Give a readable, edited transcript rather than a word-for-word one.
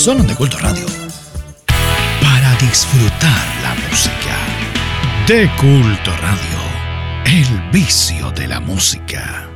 Son de Culto Radio. Para disfrutar la música. De Culto Radio. El vicio de la música.